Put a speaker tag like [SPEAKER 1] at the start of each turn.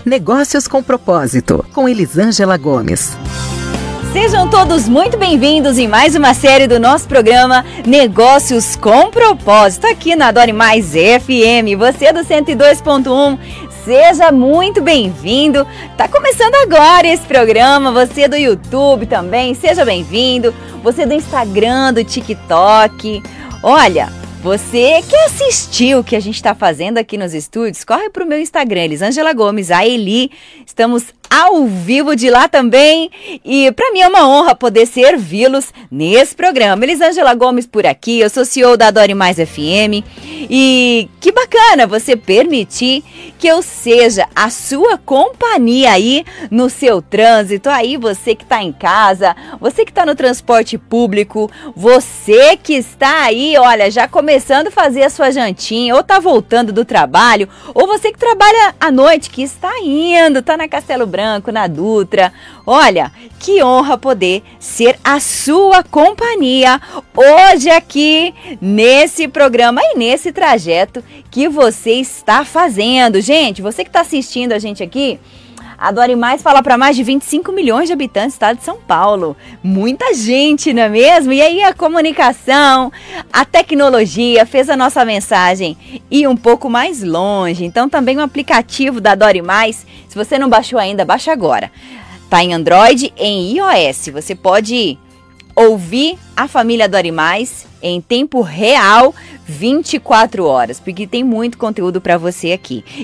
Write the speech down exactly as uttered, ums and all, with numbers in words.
[SPEAKER 1] Negócios com Propósito, com Elisângela Gomes.
[SPEAKER 2] Sejam todos muito bem-vindos em mais uma série do nosso programa Negócios com Propósito, aqui na Adore Mais F M. Você do cento e dois ponto um, seja muito bem-vindo. Tá começando agora esse programa. Você do YouTube também, seja bem-vindo. Você do Instagram, do TikTok. Olha, você que assistiu o que a gente está fazendo aqui nos estúdios, corre para o meu Instagram, Elisângela Gomes, a Eli. Estamos ao vivo de lá também. E para mim é uma honra poder servi-los nesse programa. Elisângela Gomes por aqui, eu sou C E O da Adore Mais F M. E que bacana você permitir que eu seja a sua companhia aí no seu trânsito. Aí você que está em casa, você que está no transporte público, você que está aí, olha, já começando a fazer a sua jantinha, ou está voltando do trabalho, ou você que trabalha à noite, que está indo, está na Castelo Branco, na Dutra. Olha, que honra poder ser a sua companhia hoje aqui nesse programa e nesse trajeto que você está fazendo. Gente, você que está assistindo a gente aqui, Adore Mais fala para mais de vinte e cinco milhões de habitantes do estado de São Paulo. Muita gente, não é mesmo? E aí a comunicação, a tecnologia fez a nossa mensagem ir um pouco mais longe. Então também o aplicativo da Adore Mais, se você não baixou ainda, baixa agora. Tá em Android e em iOS. Você pode ouvir a família Adore Mais em tempo real, vinte e quatro horas, porque tem muito conteúdo para você aqui.